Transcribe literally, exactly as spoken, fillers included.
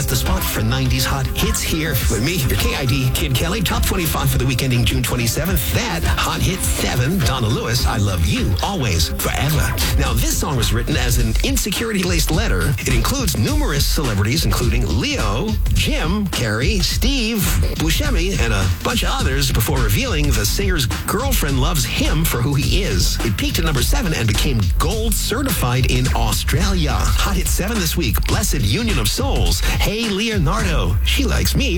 has the spot for nineties hot hits here with me, your K I D Kid Kelly. Top twenty-five for the week ending June twenty-seventh. That hot hit seven, Donna Lewis, I Love You, Always, Forever. Now, this song was written as an insecurity-laced letter. It includes numerous celebrities, including Leo, Jim, Carrie, Steve, Buscemi, and a bunch of others, before revealing the singer's girlfriend loves him for who he is. It peaked at number seven and became gold certified in Australia. Hot hit seven this week, Blessed Union of Souls. Hey, Leonardo, she likes me.